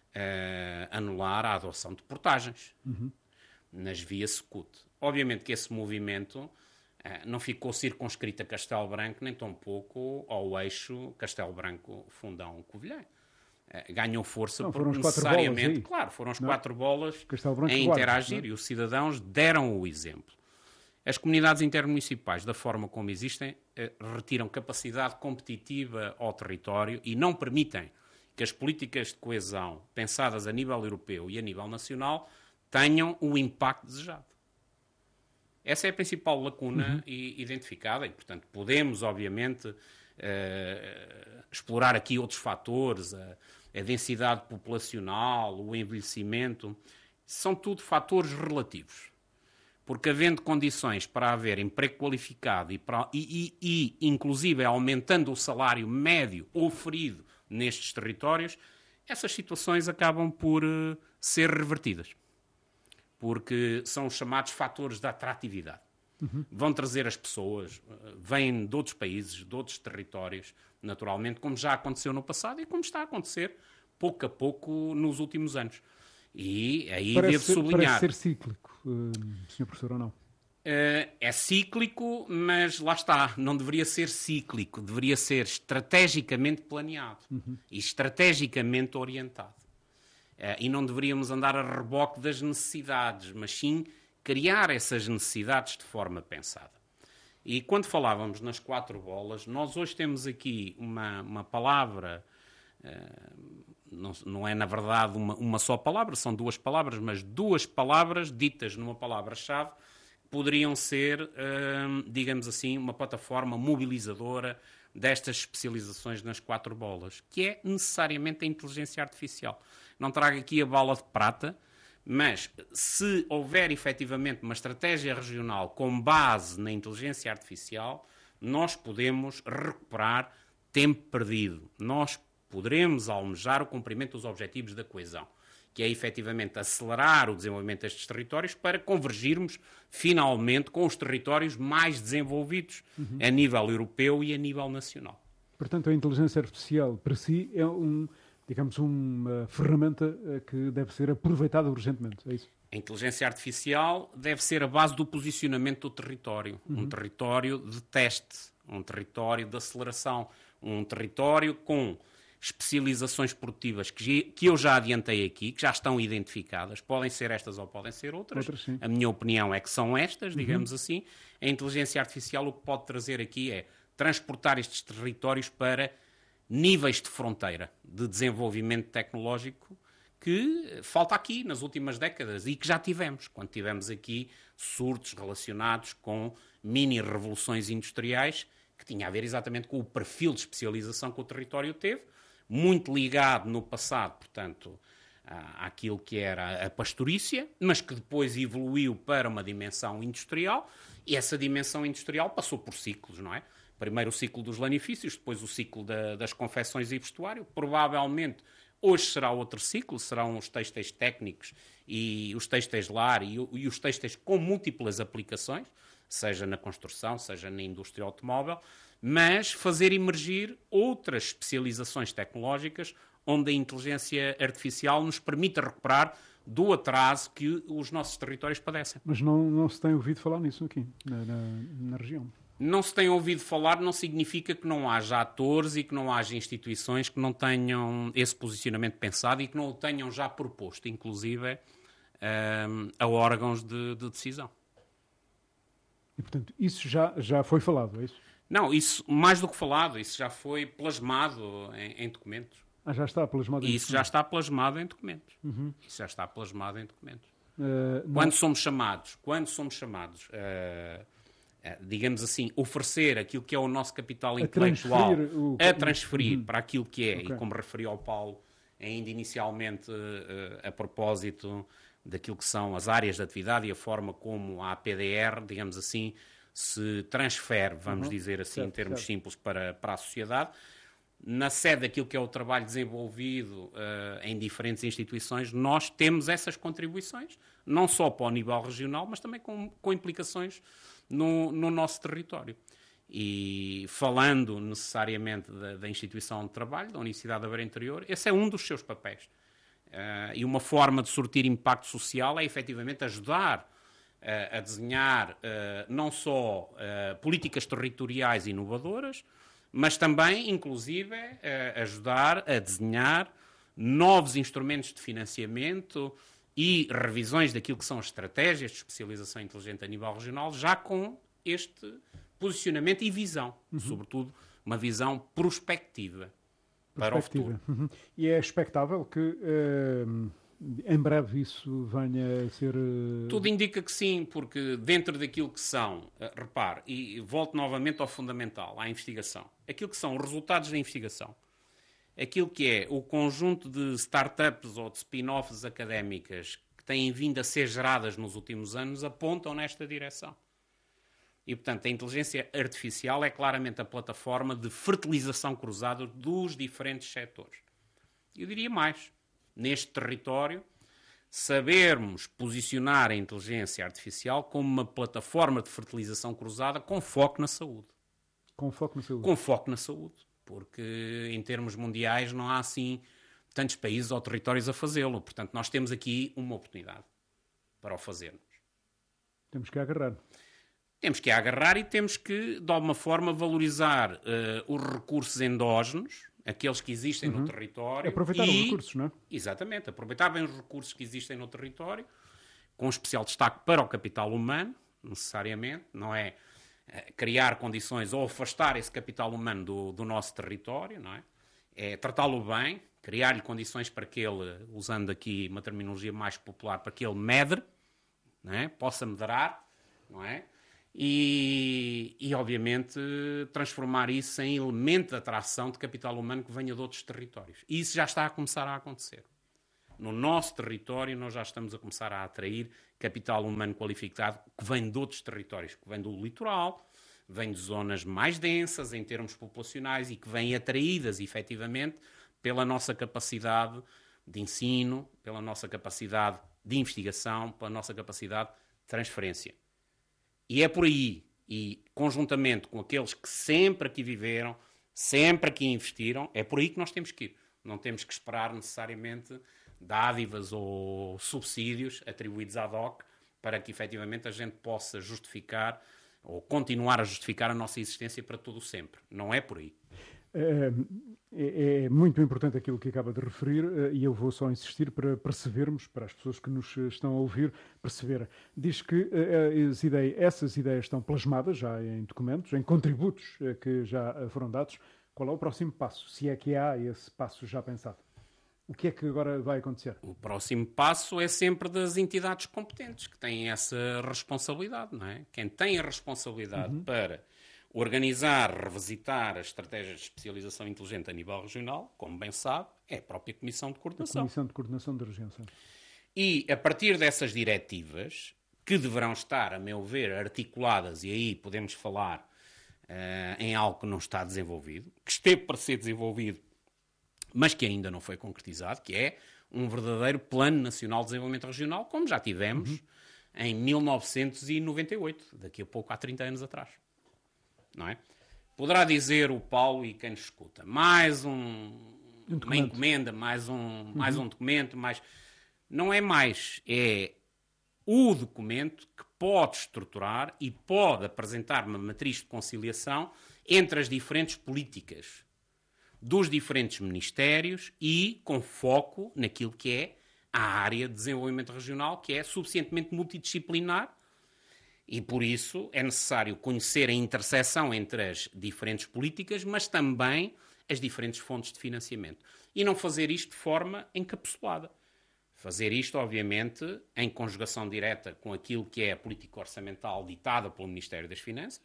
uh, anular a adoção de portagens. Uhum. Nas vias SECUT. Obviamente que esse movimento uh, não ficou circunscrito a Castelo Branco, nem tampouco ao eixo Castelo Branco-Fundão-Covilhã. Uh, ganhou força não, porque necessariamente, claro, foram as não. quatro bolas a interagir Guarda, e os cidadãos deram o exemplo. As comunidades intermunicipais, da forma como existem, uh, retiram capacidade competitiva ao território e não permitem que as políticas de coesão, pensadas a nível europeu e a nível nacional, tenham o impacto desejado. Essa é a principal lacuna uhum. identificada e, portanto, podemos, obviamente, uh, explorar aqui outros fatores, a, a densidade populacional, o envelhecimento, são tudo fatores relativos. Porque, havendo condições para haver emprego qualificado e, para, e, e, e inclusive, aumentando o salário médio oferido nestes territórios, essas situações acabam por uh, ser revertidas. Porque são os chamados fatores de atratividade. Uhum. Vão trazer as pessoas, vêm de outros países, de outros territórios, naturalmente, como já aconteceu no passado e como está a acontecer pouco a pouco nos últimos anos. E aí parece devo ser, sublinhar... Parece ser cíclico, uh, senhor Professor, ou não? Uh, é cíclico, mas lá está, não deveria ser cíclico, deveria ser estrategicamente planeado uhum. e estrategicamente orientado. Uh, e não deveríamos andar a reboque das necessidades, mas sim criar essas necessidades de forma pensada. E quando falávamos nas quatro bolas, nós hoje temos aqui uma, uma palavra, uh, não, não é na verdade uma, uma só palavra, são duas palavras, mas duas palavras ditas numa palavra-chave poderiam ser, uh, digamos assim, uma plataforma mobilizadora destas especializações nas quatro bolas, que é necessariamente a inteligência artificial. Não trago aqui a bala de prata, mas se houver efetivamente uma estratégia regional com base na inteligência artificial, nós podemos recuperar tempo perdido. Nós poderemos almejar o cumprimento dos objetivos da coesão, que é efetivamente acelerar o desenvolvimento destes territórios para convergirmos finalmente com os territórios mais desenvolvidos uhum. a nível europeu e a nível nacional. Portanto, a inteligência artificial para si é um... digamos, uma ferramenta que deve ser aproveitada urgentemente, é isso? A inteligência artificial deve ser a base do posicionamento do território. Uhum. Um território de teste, um território de aceleração, um território com especializações produtivas que, que eu já adiantei aqui, que já estão identificadas. Podem ser estas ou podem ser outras. outras a minha opinião é que são estas, digamos uhum. assim. A inteligência artificial o que pode trazer aqui é transportar estes territórios para níveis de fronteira de desenvolvimento tecnológico que falta aqui nas últimas décadas e que já tivemos, quando tivemos aqui surtos relacionados com mini-revoluções industriais que tinha a ver exatamente com o perfil de especialização que o território teve, muito ligado no passado, portanto, àquilo que era a pastorícia, mas que depois evoluiu para uma dimensão industrial e essa dimensão industrial passou por ciclos, não é? Primeiro o ciclo dos lanifícios, depois o ciclo da, das confecções e vestuário. Provavelmente hoje será outro ciclo, serão os têxteis técnicos e os têxteis lar e, e os têxteis com múltiplas aplicações, seja na construção, seja na indústria automóvel, mas fazer emergir outras especializações tecnológicas onde a inteligência artificial nos permita recuperar do atraso que os nossos territórios padecem. Mas não, não se tem ouvido falar nisso aqui, na, na, na região? Não se tem ouvido falar não significa que não haja atores e que não haja instituições que não tenham esse posicionamento pensado e que não o tenham já proposto, inclusive um, a órgãos de, de decisão. E, portanto, isso já, já foi falado, é isso? Não, isso, mais do que falado, isso já foi plasmado em, em documentos. Ah, já está plasmado em isso documentos? Isso já está plasmado em documentos. Uhum. Isso já está plasmado em documentos. Uh, quando somos chamados, quando somos chamados... Uh, digamos assim, oferecer aquilo que é o nosso capital intelectual, a transferir, o... a transferir uhum. para aquilo que é, okay. E como referiu ao Paulo, ainda inicialmente a propósito daquilo que são as áreas de atividade e a forma como a A P D R, digamos assim, se transfere, vamos uhum. dizer assim, certo, em termos certo. simples, para, para a sociedade. Na sede daquilo que é o trabalho desenvolvido uh, em diferentes instituições, nós temos essas contribuições, não só para o nível regional, mas também com, com implicações No, no nosso território. E falando necessariamente da, da instituição de trabalho, da Universidade da Beira Interior, esse é um dos seus papéis. Uh, e uma forma de surtir impacto social é efetivamente ajudar uh, a desenhar uh, não só uh, políticas territoriais inovadoras, mas também, inclusive, uh, ajudar a desenhar novos instrumentos de financiamento e revisões daquilo que são as estratégias de especialização inteligente a nível regional, já com este posicionamento e visão, uhum. sobretudo uma visão prospectiva, para o futuro. Uhum. E é expectável que uh, em breve isso venha a ser... Uh... Tudo indica que sim, porque dentro daquilo que são, uh, repare, e volto novamente ao fundamental, à investigação, aquilo que são os resultados da investigação, aquilo que é o conjunto de startups ou de spin-offs académicas que têm vindo a ser geradas nos últimos anos apontam nesta direção. E, portanto, a inteligência artificial é claramente a plataforma de fertilização cruzada dos diferentes setores. Eu diria mais, neste território, sabermos posicionar a inteligência artificial como uma plataforma de fertilização cruzada com foco na saúde. Com foco na saúde. Com foco na saúde. Porque em termos mundiais não há assim tantos países ou territórios a fazê-lo. Portanto, nós temos aqui uma oportunidade para o fazermos. Temos que agarrar. Temos que agarrar e temos que, de alguma forma, valorizar uh, os recursos endógenos, aqueles que existem uhum. no território. Aproveitar e, os recursos, não é? Exatamente. Aproveitar bem os recursos que existem no território, com especial destaque para o capital humano, necessariamente, não é... criar condições ou afastar esse capital humano do, do nosso território, não é? É tratá-lo bem, criar-lhe condições para que ele, usando aqui uma terminologia mais popular, para que ele medre, não é? Possa medrar, não é? E, e, obviamente, transformar isso em elemento de atração de capital humano que venha de outros territórios. E isso já está a começar a acontecer. No nosso território, nós já estamos a começar a atrair capital humano qualificado que vem de outros territórios, que vem do litoral, vem de zonas mais densas em termos populacionais e que vêm atraídas, efetivamente, pela nossa capacidade de ensino, pela nossa capacidade de investigação, pela nossa capacidade de transferência. E é por aí, e conjuntamente com aqueles que sempre aqui viveram, sempre aqui investiram, é por aí que nós temos que ir. Não temos que esperar necessariamente dádivas ou subsídios atribuídos ad hoc para que efetivamente a gente possa justificar ou continuar a justificar a nossa existência para todo o sempre. Não é por aí. É, é, é muito importante aquilo que acaba de referir e eu vou só insistir para percebermos, para as pessoas que nos estão a ouvir, perceber. Diz que as ideias, essas ideias estão plasmadas já em documentos, em contributos que já foram dados. Qual é o próximo passo? Se é que há esse passo já pensado? O que é que agora vai acontecer? O próximo passo é sempre das entidades competentes que têm essa responsabilidade, não é? Quem tem a responsabilidade uhum. para organizar, revisitar as estratégias de especialização inteligente a nível regional, como bem sabe, é a própria Comissão de Coordenação. A Comissão de Coordenação de Urgência. E a partir dessas diretivas, que deverão estar, a meu ver, articuladas, e aí podemos falar uh, em algo que não está desenvolvido, que esteve para ser desenvolvido, mas que ainda não foi concretizado, que é um verdadeiro Plano Nacional de Desenvolvimento Regional, como já tivemos uhum. em mil novecentos e noventa e oito, daqui a pouco, há trinta anos atrás. Não é? Poderá dizer o Paulo e quem nos escuta, mais um, um uma encomenda, mais um, uhum. mais um documento, mais... Não é mais, é o documento que pode estruturar e pode apresentar uma matriz de conciliação entre as diferentes políticas dos diferentes ministérios e com foco naquilo que é a área de desenvolvimento regional, que é suficientemente multidisciplinar e, por isso, é necessário conhecer a interseção entre as diferentes políticas, mas também as diferentes fontes de financiamento. E não fazer isto de forma encapsulada. Fazer isto, obviamente, em conjugação direta com aquilo que é a política orçamental ditada pelo Ministério das Finanças,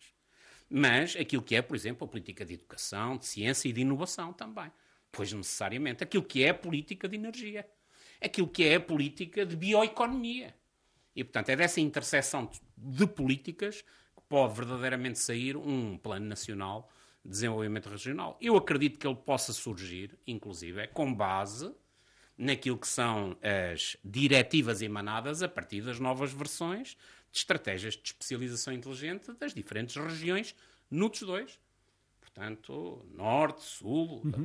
mas aquilo que é, por exemplo, a política de educação, de ciência e de inovação também. Pois, necessariamente, aquilo que é a política de energia, aquilo que é a política de bioeconomia. E, portanto, é dessa interseção de políticas que pode verdadeiramente sair um Plano Nacional de Desenvolvimento Regional. Eu acredito que ele possa surgir, inclusive, com base naquilo que são as diretivas emanadas a partir das novas versões de estratégias de especialização inteligente das diferentes regiões N U T S dois. Portanto, Norte, Sul, uhum.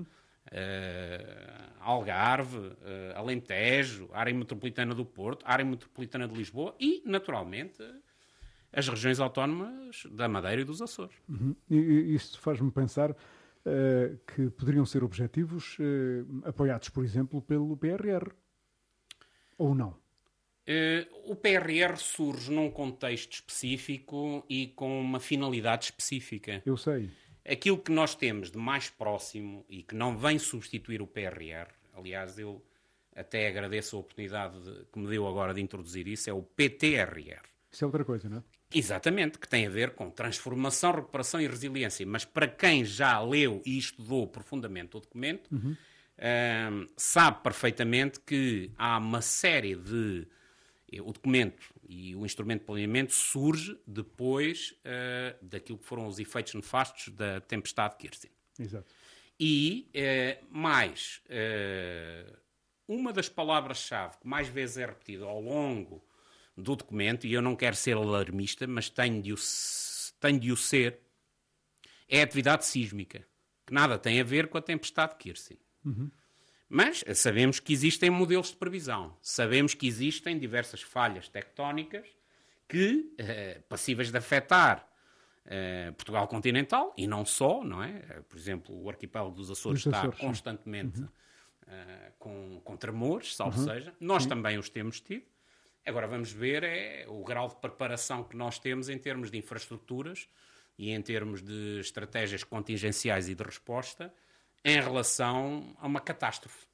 uh, Algarve, uh, Alentejo, área metropolitana do Porto, área metropolitana de Lisboa e, naturalmente, as regiões autónomas da Madeira e dos Açores. Uhum. E isto faz-me pensar uh, que poderiam ser objetivos uh, apoiados, por exemplo, pelo P R R. Ou não? Uh, o P R R surge num contexto específico e com uma finalidade específica. Eu sei. Aquilo que nós temos de mais próximo e que não vem substituir o P R R, aliás, eu até agradeço a oportunidade de, que me deu agora de introduzir isso, é o P T R R. Isso é outra coisa, não é? Exatamente, que tem a ver com transformação, recuperação e resiliência. Mas para quem já leu e estudou profundamente o documento, uhum. uh, sabe perfeitamente que há uma série de... O documento e o instrumento de planeamento surge depois uh, daquilo que foram os efeitos nefastos da tempestade Kirsten. Exato. E, uh, mais, uh, uma das palavras-chave que mais vezes é repetida ao longo do documento, e eu não quero ser alarmista, mas tenho de o, tenho de o ser, é a atividade sísmica, que nada tem a ver com a tempestade Kirsten. Uhum. Mas sabemos que existem modelos de previsão, sabemos que existem diversas falhas tectónicas que, eh, passíveis de afetar eh, Portugal continental, e não só, não é? Por exemplo, o arquipélago dos Açores Os está Açores, constantemente uhum. eh, com, com tremores, salvo uhum. seja. Nós sim. também os temos tido. Agora vamos ver é, o grau de preparação que nós temos em termos de infraestruturas, e em termos de estratégias contingenciais e de resposta em relação a uma catástrofe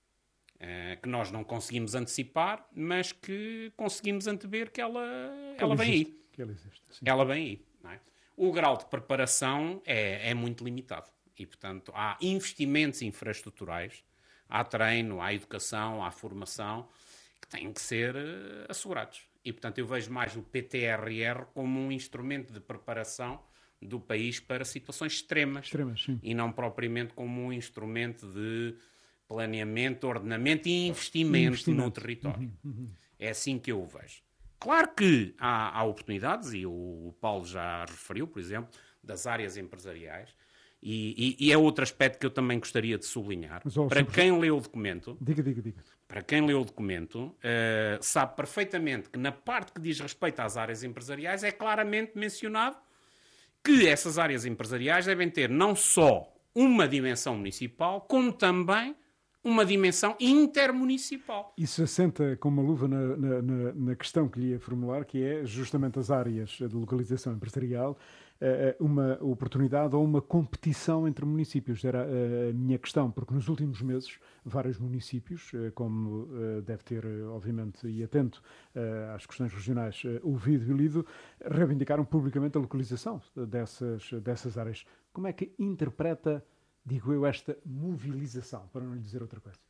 uh, que nós não conseguimos antecipar, mas que conseguimos antever que ela, que ela, ela vem existe. aí. Que ela existe, sim. Ela vem aí. Não é? O grau de preparação é, é muito limitado e, portanto, há investimentos infraestruturais, há treino, há educação, há formação que têm que ser uh, assegurados. E, portanto, eu vejo mais o P T R R como um instrumento de preparação do país para situações extremas. Extremas, sim. E não propriamente como um instrumento de planeamento, ordenamento e investimento, investimento. no território. Uhum, uhum. É assim que eu o vejo. Claro que há, há oportunidades, e o, o Paulo já referiu, por exemplo, das áreas empresariais, e, e, e é outro aspecto que eu também gostaria de sublinhar. Mas, para sempre... quem lê o documento... Diga, diga, diga. Para quem lê o documento, uh, sabe perfeitamente que na parte que diz respeito às áreas empresariais é claramente mencionado que essas áreas empresariais devem ter não só uma dimensão municipal, como também uma dimensão intermunicipal. Isso assenta com uma luva na, na, na questão que lhe ia formular, que é justamente as áreas de localização empresarial, uma oportunidade ou uma competição entre municípios. Era a minha questão, porque nos últimos meses vários municípios, como deve ter, obviamente, e atento às questões regionais, ouvido e lido, reivindicaram publicamente a localização dessas, dessas áreas. Como é que interpreta, digo eu, esta mobilização, para não lhe dizer outra coisa?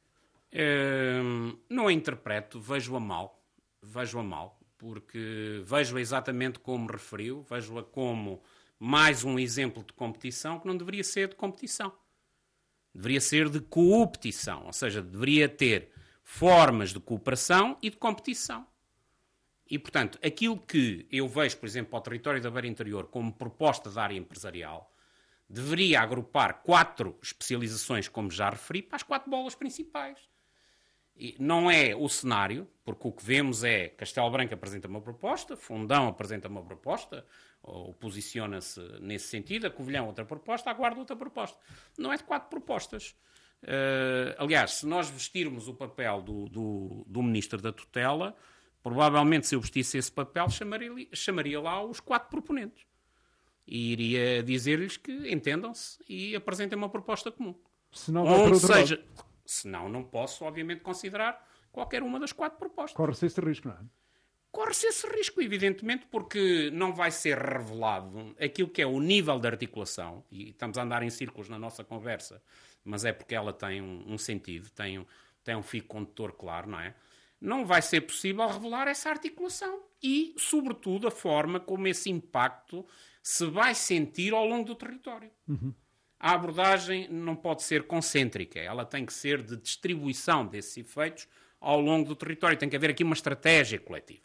É, não a interpreto, vejo-a mal, vejo-a mal, porque vejo-a exatamente como referiu, vejo-a como mais um exemplo de competição que não deveria ser de competição. Deveria ser de coopetição, ou seja, deveria ter formas de cooperação e de competição. E, portanto, aquilo que eu vejo, por exemplo, ao território da Beira Interior como proposta da área empresarial, deveria agrupar quatro especializações, como já referi, para as quatro bolas principais. E não é o cenário, porque o que vemos é Castelo Branco apresenta uma proposta, Fundão apresenta uma proposta, ou posiciona-se nesse sentido, a Covilhã outra proposta, a Guarda outra proposta. Não é de quatro propostas. Uh, aliás, se nós vestirmos o papel do, do, do Ministro da Tutela, provavelmente se eu vestisse esse papel, chamaria, chamaria lá os quatro proponentes. E iria dizer-lhes que entendam-se e apresentem uma proposta comum. Se não, Ou seja, senão não posso, obviamente, considerar qualquer uma das quatro propostas. Corre-se esse risco, não é? Corre-se esse risco, evidentemente, porque não vai ser revelado aquilo que é o nível de articulação, e estamos a andar em círculos na nossa conversa, mas é porque ela tem um, um sentido, tem um, tem um fio condutor claro, não é? Não vai ser possível revelar essa articulação e, sobretudo, a forma como esse impacto se vai sentir ao longo do território. Uhum. A abordagem não pode ser concêntrica, ela tem que ser de distribuição desses efeitos ao longo do território. Tem que haver aqui uma estratégia coletiva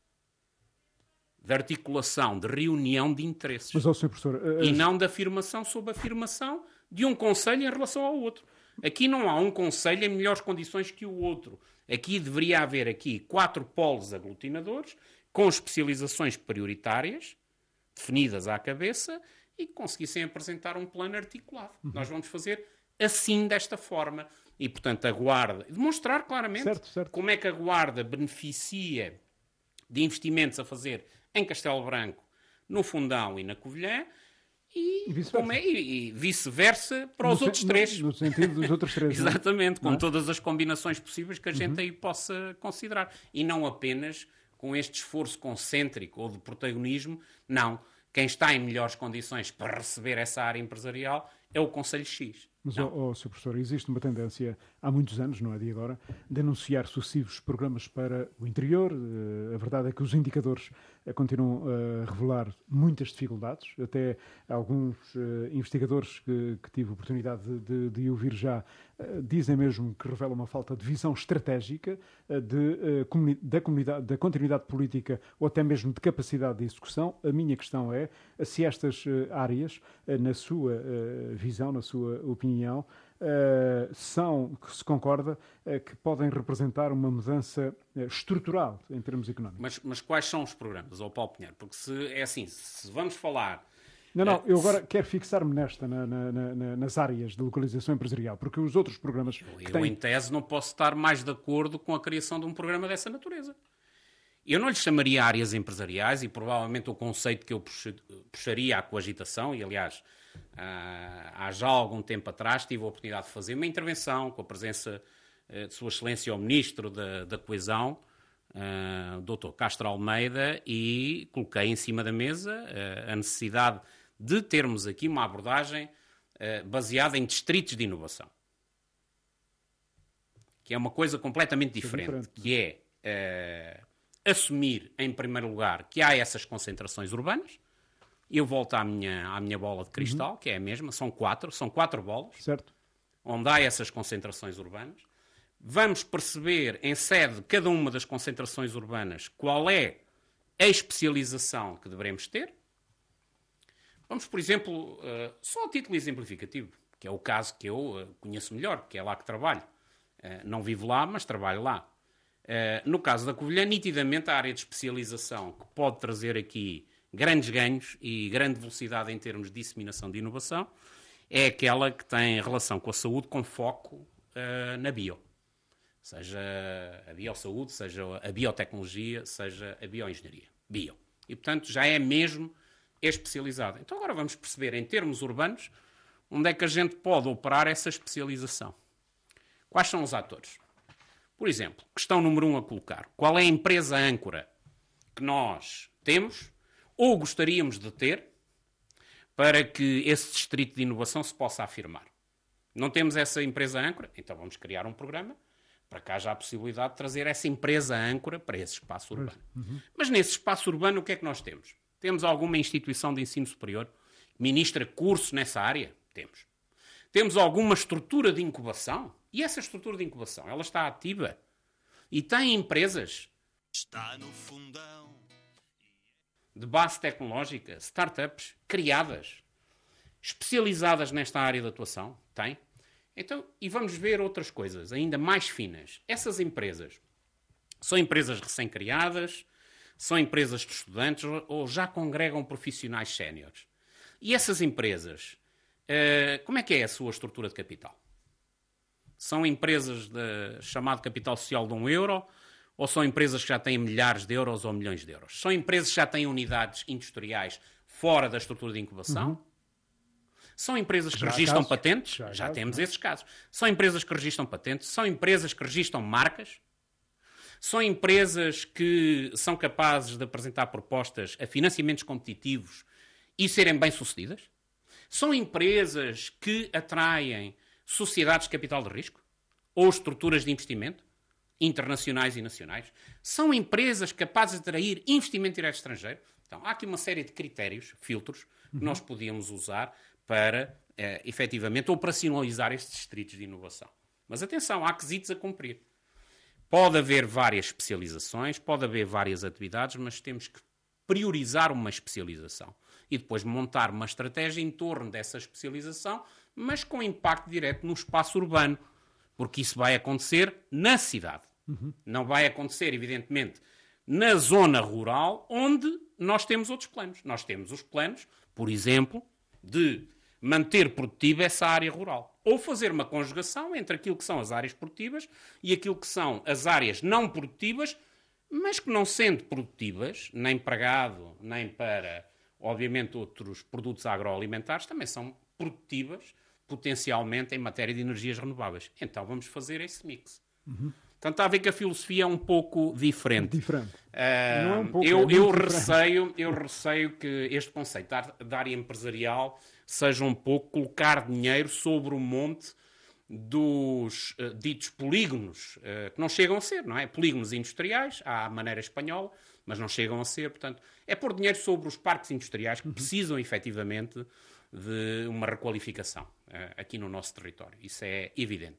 de articulação, de reunião de interesses. Mas, ó, senhor professor, uh, e não de afirmação sobre afirmação de um concelho em relação ao outro. Aqui não há um concelho em melhores condições que o outro. Aqui deveria haver aqui quatro polos aglutinadores com especializações prioritárias definidas à cabeça e que conseguissem apresentar um plano articulado. Uhum. Nós vamos fazer assim, desta forma. E, portanto, a Guarda... Demonstrar claramente certo, certo. como é que a Guarda beneficia de investimentos a fazer em Castelo Branco, no Fundão e na Covilhã, e, e vice-versa, é, e, e vice-versa para os no outros se, três. No, no sentido dos outros três. Exatamente, com não é? todas as combinações possíveis que a gente uhum. aí possa considerar. E não apenas com este esforço concêntrico ou de protagonismo, não. Quem está em melhores condições para receber essa área empresarial é o Conselho X. Mas, ó, ó, senhor professor, existe uma tendência, há muitos anos, não é de agora, de anunciar sucessivos programas para o interior. A verdade é que os indicadores continuam a revelar muitas dificuldades. Até alguns investigadores que, que tive a oportunidade de, de, de ouvir já dizem mesmo que revela uma falta de visão estratégica de, da, comunidade, da continuidade política ou até mesmo de capacidade de execução. A minha questão é se estas áreas, na sua visão, na sua opinião, Uh, são, que se concorda, uh, que podem representar uma mudança uh, estrutural em termos económicos. Mas, mas quais são os programas, ó Paulo Pinheiro? Porque se é assim, se vamos falar... Não, não, uh, eu agora se... quero fixar-me nesta, na, na, na, nas áreas de localização empresarial, porque os outros programas... Eu, que eu têm... em tese, não posso estar mais de acordo com a criação de um programa dessa natureza. Eu não lhe chamaria áreas empresariais e provavelmente o conceito que eu puxaria à coagitação, e aliás, há já algum tempo atrás tive a oportunidade de fazer uma intervenção com a presença de Sua Excelência o Ministro da, da Coesão, o doutor Castro Almeida, e coloquei em cima da mesa a necessidade de termos aqui uma abordagem baseada em distritos de inovação. Que é uma coisa completamente diferente, é diferente. que é uh, assumir, em primeiro lugar, que há essas concentrações urbanas. Eu volto à minha, à minha bola de cristal, uhum. que é a mesma, são quatro, são quatro bolas, certo. onde há essas concentrações urbanas. Vamos perceber, em sede de cada uma das concentrações urbanas, qual é a especialização que devemos ter. Vamos, por exemplo, uh, só a título exemplificativo, que é o caso que eu uh, conheço melhor, que é lá que trabalho. Uh, não vivo lá, mas trabalho lá. Uh, no caso da Covilhã, nitidamente a área de especialização que pode trazer aqui grandes ganhos e grande velocidade em termos de disseminação de inovação é aquela que tem relação com a saúde com foco uh, na bio. Seja a biossaúde, seja a biotecnologia, seja a bioengenharia. Bio. E, portanto, já é mesmo especializado. Então agora vamos perceber, em termos urbanos, onde é que a gente pode operar essa especialização. Quais são os atores? Por exemplo, questão número um a colocar. Qual é a empresa âncora que nós temos ou gostaríamos de ter para que esse distrito de inovação se possa afirmar? Não temos essa empresa âncora? Então vamos criar um programa para que haja a possibilidade de trazer essa empresa âncora para esse espaço urbano. Uhum. Mas nesse espaço urbano o que é que nós temos? Temos alguma instituição de ensino superior que ministra cursos nessa área? Temos. Temos alguma estrutura de incubação? E essa estrutura de incubação, ela está ativa? E tem empresas está no fundão. de base tecnológica, startups criadas, especializadas nesta área de atuação? Tem. Então, e vamos ver outras coisas ainda mais finas. Essas empresas são empresas recém-criadas, são empresas de estudantes ou já congregam profissionais séniores. E essas empresas, uh, como é que é a sua estrutura de capital? São empresas de chamado capital social de um euro ou são empresas que já têm milhares de euros ou milhões de euros? São empresas que já têm unidades industriais fora da estrutura de incubação? Uhum. São empresas que já registram casos, patentes? Já, já casos, temos não? esses casos. São empresas que registram patentes? São empresas que registram marcas? São empresas que são capazes de apresentar propostas a financiamentos competitivos e serem bem-sucedidas? São empresas que atraem sociedades de capital de risco? Ou estruturas de investimento, internacionais e nacionais? São empresas capazes de atrair investimento direto estrangeiro? Então, há aqui uma série de critérios, filtros, que uhum. nós podíamos usar para, eh, efetivamente, operacionalizar estes distritos de inovação. Mas, atenção, há quesitos a cumprir. Pode haver várias especializações, pode haver várias atividades, mas temos que priorizar uma especialização e depois montar uma estratégia em torno dessa especialização, mas com impacto direto no espaço urbano, porque isso vai acontecer na cidade. Uhum. Não vai acontecer, evidentemente, na zona rural, onde nós temos outros planos. Nós temos os planos, por exemplo, de manter produtiva essa área rural. Ou fazer uma conjugação entre aquilo que são as áreas produtivas e aquilo que são as áreas não produtivas, mas que não sendo produtivas, nem para gado, nem para, obviamente, outros produtos agroalimentares, também são produtivas, potencialmente, em matéria de energias renováveis. Então vamos fazer esse mix. Uhum. Portanto, está a ver que a filosofia é um pouco diferente. Diferente. Uh, Não é um pouco, eu, é eu, diferente. receio, eu receio que este conceito da área empresarial seja um pouco colocar dinheiro sobre o monte dos uh, ditos polígonos, uh, que não chegam a ser, não é? Polígonos industriais, à maneira espanhola, mas não chegam a ser. Portanto, é pôr dinheiro sobre os parques industriais que uhum. precisam, efetivamente, de uma requalificação uh, aqui no nosso território. Isso é evidente.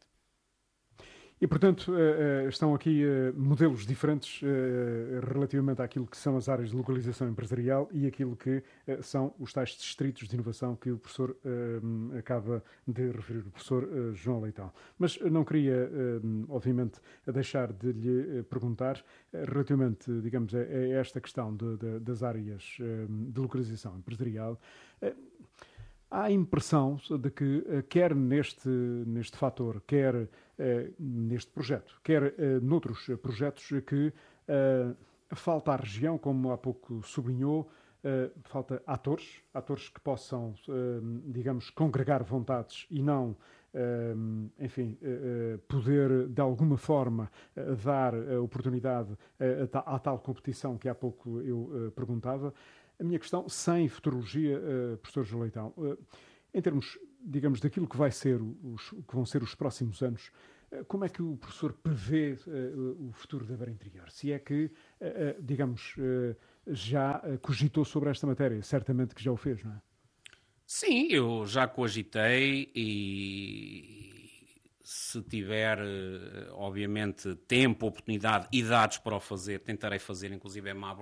E, portanto, estão aqui modelos diferentes relativamente àquilo que são as áreas de localização empresarial e aquilo que são os tais distritos de inovação que o professor acaba de referir, o professor João Leitão. Mas não queria, obviamente, deixar de lhe perguntar relativamente, digamos, a esta questão de, de, das áreas de localização empresarial. Há a impressão de que, quer neste, neste fator, quer uh, neste projeto, quer uh, noutros projetos, que uh, falta à região, como há pouco sublinhou, uh, falta atores, atores que possam, uh, digamos, congregar vontades e não, uh, enfim, uh, poder de alguma forma uh, dar a oportunidade uh, à tal competição que há pouco eu uh, perguntava. A minha questão, sem futurologia, uh, professor José Leitão, uh, em termos, digamos, daquilo que, vai ser os, que vão ser os próximos anos, como é que o professor prevê uh, o futuro da Beira Interior? Se é que, uh, digamos, uh, já cogitou sobre esta matéria? Certamente que já o fez, não é? Sim, eu já cogitei e se tiver, obviamente, tempo, oportunidade e dados para o fazer, tentarei fazer, inclusive, uma